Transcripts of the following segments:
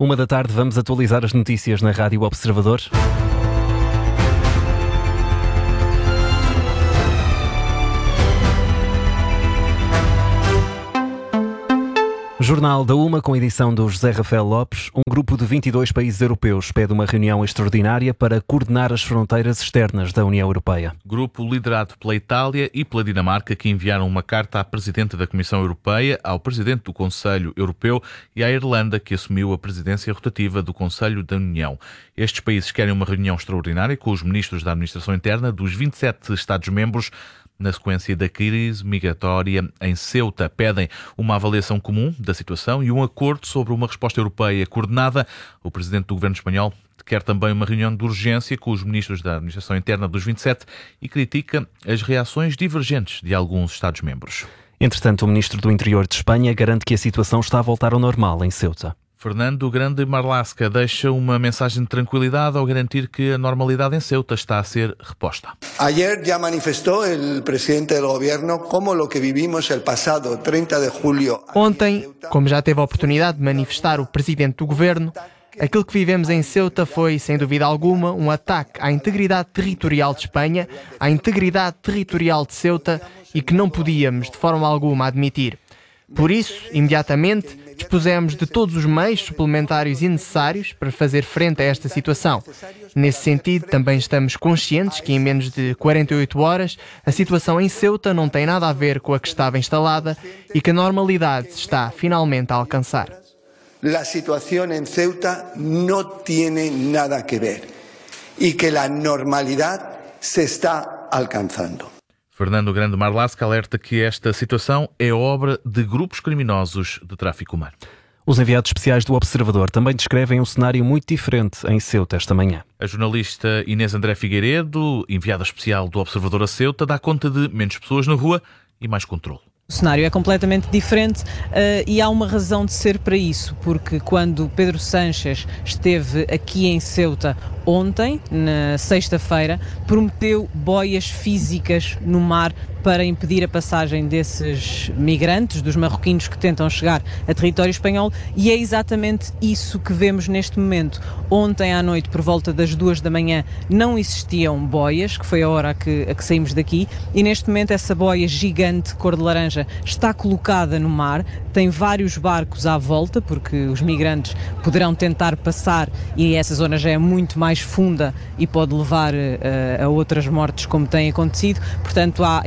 1h vamos atualizar as notícias na Rádio Observador. Jornal da 1 com a edição do José Rafael Lopes. Um grupo de 22 países europeus pede uma reunião extraordinária para coordenar as fronteiras externas da União Europeia. Grupo liderado pela Itália e pela Dinamarca, que enviaram uma carta à Presidente da Comissão Europeia, ao Presidente do Conselho Europeu e à Irlanda, que assumiu a presidência rotativa do Conselho da União. Estes países querem uma reunião extraordinária com os ministros da Administração Interna dos 27 Estados-membros na sequência da crise migratória em Ceuta. Pedem uma avaliação comum da situação e um acordo sobre uma resposta europeia coordenada. O presidente do governo espanhol quer também uma reunião de urgência com os ministros da Administração Interna dos 27 e critica as reações divergentes de alguns Estados-membros. Entretanto, o ministro do Interior de Espanha garante que a situação está a voltar ao normal em Ceuta. Fernando Grande Marlaska deixa uma mensagem de tranquilidade ao garantir que a normalidade em Ceuta está a ser reposta. Ayer ya manifestó el presidente del gobierno como lo que vivimos el pasado 30 de julio. Ontem, como já teve a oportunidade de manifestar o presidente do governo, aquilo que vivemos em Ceuta foi, sem dúvida alguma, um ataque à integridade territorial de Espanha, à integridade territorial de Ceuta e que não podíamos, de forma alguma, admitir. Por isso, imediatamente, dispusemos de todos os meios suplementares e necessários para fazer frente a esta situação. Nesse sentido, também estamos conscientes que em menos de 48 horas a situação em Ceuta não tem nada a ver com a que estava instalada e que a normalidade se está finalmente a alcançar. A situação em Ceuta não tem nada a ver e que a normalidade se está alcançando. Fernando Grande Marlaska alerta que esta situação é obra de grupos criminosos de tráfico humano. Os enviados especiais do Observador também descrevem um cenário muito diferente em Ceuta esta manhã. A jornalista Inês André Figueiredo, enviada especial do Observador a Ceuta, dá conta de menos pessoas na rua e mais controle. O cenário é completamente diferente e há uma razão de ser para isso, porque quando Pedro Sánchez esteve aqui em Ceuta ontem, na sexta-feira, prometeu boias físicas no mar para impedir a passagem desses migrantes, dos marroquinos que tentam chegar a território espanhol, e é exatamente isso que vemos neste momento. Ontem à noite, por volta das 2 da manhã, não existiam boias, que foi a hora a que saímos daqui, e neste momento essa boia gigante, cor de laranja, está colocada no mar, tem vários barcos à volta, porque os migrantes poderão tentar passar e essa zona já é muito mais funda e pode levar a outras mortes como tem acontecido, portanto há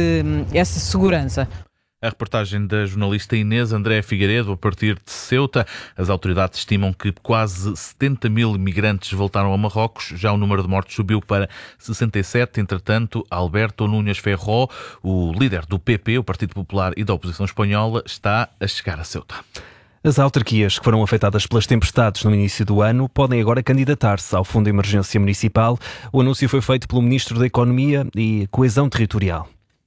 essa segurança. A reportagem da jornalista Inês André Figueiredo a partir de Ceuta. As autoridades estimam que quase 70 mil imigrantes voltaram a Marrocos. Já o número de mortos subiu para 67. Entretanto, Alberto Núñez Feijóo, o líder do PP, o Partido Popular e da oposição espanhola, está a chegar a Ceuta. As autarquias que foram afetadas pelas tempestades no início do ano podem agora candidatar-se ao Fundo de Emergência Municipal. O anúncio foi feito pelo Ministro da Economia e Coesão Territorial.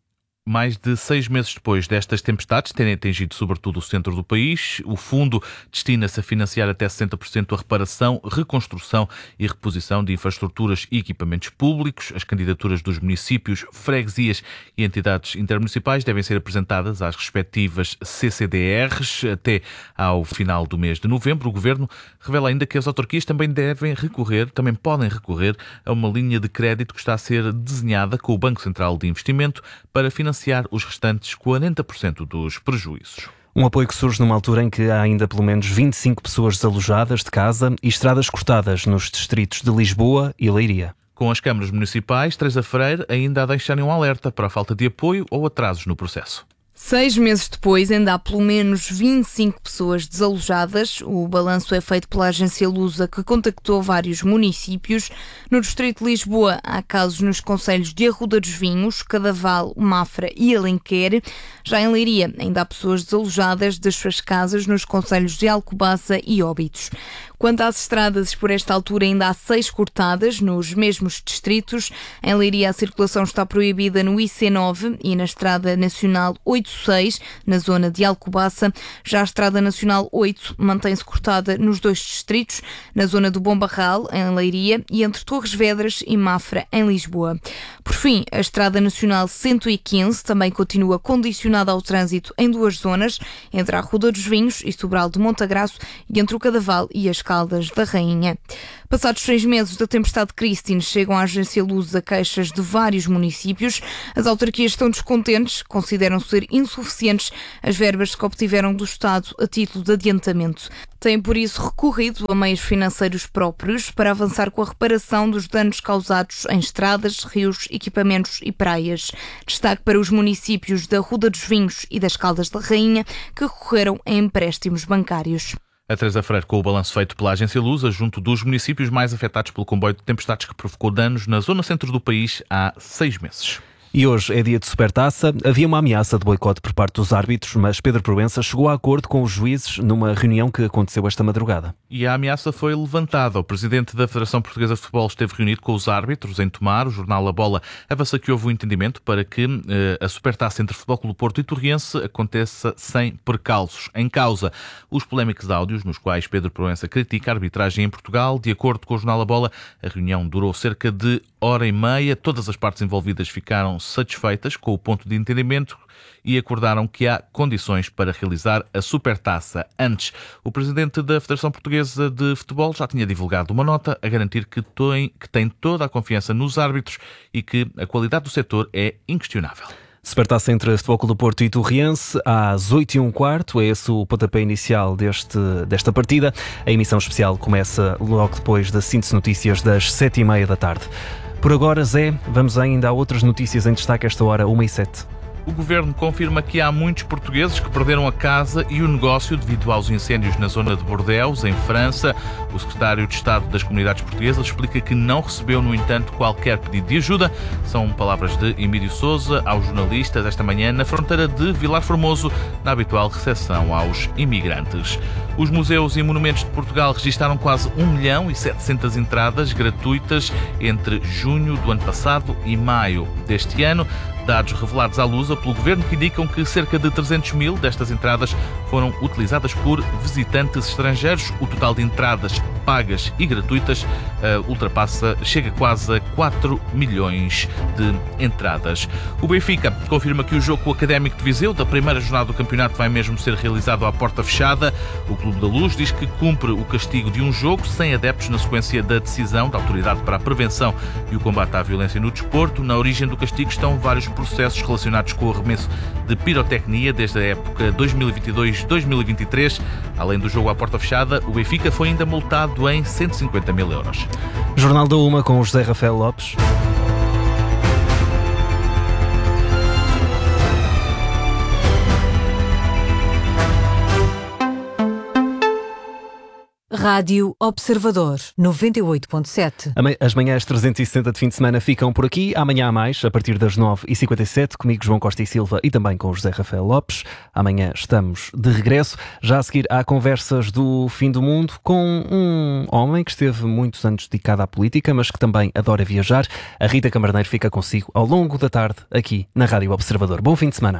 Mais de 6 meses depois destas tempestades terem atingido sobretudo o centro do país, o fundo destina-se a financiar até 60% a reparação, reconstrução e reposição de infraestruturas e equipamentos públicos. As candidaturas dos municípios, freguesias e entidades intermunicipais devem ser apresentadas às respectivas CCDRs até ao final do mês de novembro. O Governo revela ainda que as autarquias também podem recorrer a uma linha de crédito que está a ser desenhada com o Banco Central de Investimento para financiar os restantes 40% dos prejuízos. Um apoio que surge numa altura em que há ainda pelo menos 25 pessoas desalojadas de casa e estradas cortadas nos distritos de Lisboa e Leiria. Com as câmaras municipais, Teresa Freire ainda a deixarem um alerta para a falta de apoio ou atrasos no processo. 6 meses depois, ainda há pelo menos 25 pessoas desalojadas. O balanço é feito pela agência Lusa, que contactou vários municípios. No distrito de Lisboa, há casos nos concelhos de Arruda dos Vinhos, Cadaval, Mafra e Alenquer. Já em Leiria, ainda há pessoas desalojadas das suas casas nos concelhos de Alcobaça e Óbidos. Quanto às estradas, por esta altura ainda há 6 cortadas nos mesmos distritos. Em Leiria, a circulação está proibida no IC9 e na Estrada Nacional 8 Distrito 6, na zona de Alcobaça. Já a Estrada Nacional 8 mantém-se cortada nos 2 distritos, na zona do Bom Barral, em Leiria, e entre Torres Vedras e Mafra, em Lisboa. Por fim, a Estrada Nacional 115 também continua condicionada ao trânsito em 2 zonas, entre a Ruda dos Vinhos e Sobral de Montagraço e entre o Cadaval e as Caldas da Rainha. Passados 6 meses da tempestade Christine, chegam à agência Lusa queixas de vários municípios. As autarquias estão descontentes, consideram ser insuficientes as verbas que obtiveram do Estado a título de adiantamento. Têm, por isso, recorrido a meios financeiros próprios para avançar com a reparação dos danos causados em estradas, rios, equipamentos e praias. Destaque para os municípios da Ruda dos Vinhos e das Caldas da Rainha, que recorreram a empréstimos bancários. A Teresa Freire com o balanço feito pela agência Lusa junto dos municípios mais afetados pelo comboio de tempestades que provocou danos na zona centro do país há 6 meses. E hoje é dia de Supertaça. Havia uma ameaça de boicote por parte dos árbitros, mas Pedro Proença chegou a acordo com os juízes numa reunião que aconteceu esta madrugada. E a ameaça foi levantada. O presidente da Federação Portuguesa de Futebol esteve reunido com os árbitros em Tomar. O jornal A Bola avança que houve um entendimento para que a Supertaça entre Futebol Clube do Porto e Torriense aconteça sem percalços. Em causa, os polémicos áudios nos quais Pedro Proença critica a arbitragem em Portugal. De acordo com o jornal A Bola, a reunião durou cerca de hora e meia. Todas as partes envolvidas ficaram satisfeitas com o ponto de entendimento e acordaram que há condições para realizar a Supertaça. Antes, o presidente da Federação Portuguesa de Futebol já tinha divulgado uma nota a garantir que tem toda a confiança nos árbitros e que a qualidade do setor é inquestionável. Supertaça entre Futebol Clube do Porto e Torriense às 8h15, é esse o pontapé inicial desta partida. A emissão especial começa logo depois da síntese notícias das 7h30 da tarde. Por agora, Zé, vamos ainda a outras notícias em destaque esta hora, 1h07. O governo confirma que há muitos portugueses que perderam a casa e o negócio devido aos incêndios na zona de Bordeaux, em França. O secretário de Estado das Comunidades Portuguesas explica que não recebeu, no entanto, qualquer pedido de ajuda. São palavras de Emílio Sousa aos jornalistas esta manhã na fronteira de Vilar Formoso, na habitual recepção aos imigrantes. Os museus e monumentos de Portugal registaram quase 1.700.000 entradas gratuitas entre junho do ano passado e maio deste ano. Dados revelados à Lusa pelo Governo que indicam que cerca de 300.000 destas entradas foram utilizadas por visitantes estrangeiros. O total de entradas pagas e gratuitas chega quase a 4 milhões de entradas. O Benfica confirma que o jogo com o Académico de Viseu da primeira jornada do campeonato vai mesmo ser realizado à porta fechada. O Clube da Luz diz que cumpre o castigo de um jogo sem adeptos na sequência da decisão da Autoridade para a Prevenção e o Combate à Violência no Desporto. Na origem do castigo estão vários processos relacionados com o arremesso de pirotecnia desde a época 2022-2023. Além do jogo à porta fechada, o Benfica foi ainda multado em 150.000 euros. Jornal da Uma com o José Rafael Lopes. Rádio Observador 98.7. As manhãs 360 de fim de semana ficam por aqui. Amanhã há mais, a partir das 9h57, comigo João Costa e Silva e também com o José Rafael Lopes. Amanhã estamos de regresso. Já a seguir há conversas do fim do mundo com um homem que esteve muitos anos dedicado à política, mas que também adora viajar. A Rita Camarneiro fica consigo ao longo da tarde aqui na Rádio Observador. Bom fim de semana.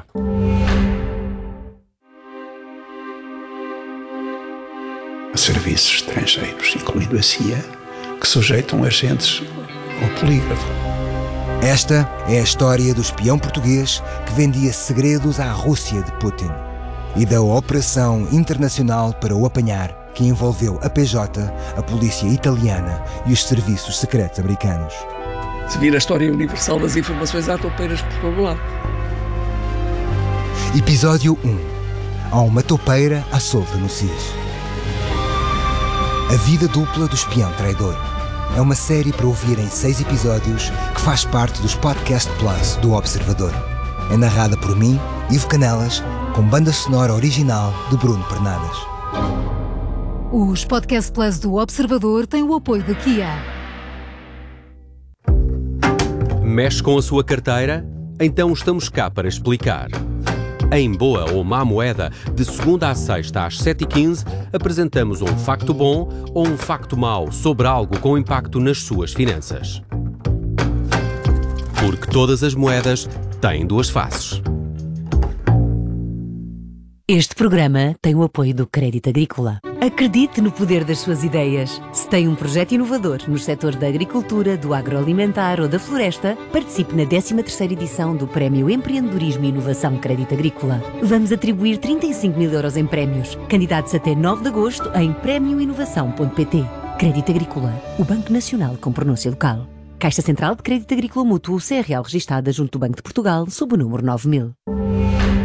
Serviços estrangeiros, incluindo a CIA, que sujeitam agentes ao polígrafo. Esta é a história do espião português que vendia segredos à Rússia de Putin e da operação internacional para o apanhar, que envolveu a PJ, a polícia italiana e os serviços secretos americanos. Se vir a história universal das informações, há toupeiras por todo lado. Episódio 1. Há uma toupeira à solta no SIS. A vida dupla do espião traidor. É uma série para ouvir em 6 episódios que faz parte dos Podcast Plus do Observador. É narrada por mim, Ivo Canelas, com banda sonora original de Bruno Pernadas. Os Podcast Plus do Observador têm o apoio da Kia. Mexe com a sua carteira? Então estamos cá para explicar. Em Boa ou Má Moeda, de segunda à sexta às 7h15, apresentamos um facto bom ou um facto mau sobre algo com impacto nas suas finanças. Porque todas as moedas têm duas faces. Este programa tem o apoio do Crédito Agrícola. Acredite no poder das suas ideias. Se tem um projeto inovador nos setores da agricultura, do agroalimentar ou da floresta, participe na 13ª edição do Prémio Empreendedorismo e Inovação Crédito Agrícola. Vamos atribuir 35 mil euros em prémios. Candidatos até 9 de agosto em prémioinovação.pt. Crédito Agrícola, o Banco Nacional com pronúncia local. Caixa Central de Crédito Agrícola Mútuo, CRL registada junto do Banco de Portugal, sob o número 9000.